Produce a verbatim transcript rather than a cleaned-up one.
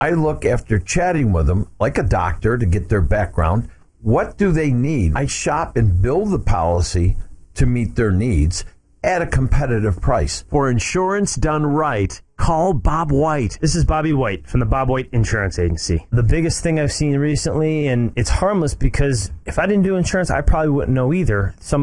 I look after chatting with them like a doctor to get their background. What do they need? I shop and build the policy to meet their needs at a competitive price. For insurance done right, call Bob White. This is Bobby White from the Bob White Insurance Agency. The biggest thing I've seen recently, and it's harmless because if I didn't do insurance, I probably wouldn't know either. Some